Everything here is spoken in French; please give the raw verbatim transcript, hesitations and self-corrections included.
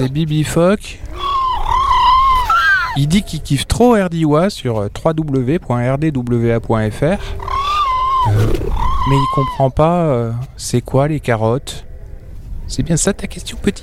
c'est Bibi Fock. Il dit qu'il kiffe trop R D W A sur w w w point r d w a point f r. Euh, mais il comprend pas euh, c'est quoi les carottes. C'est bien ça ta question, petit ?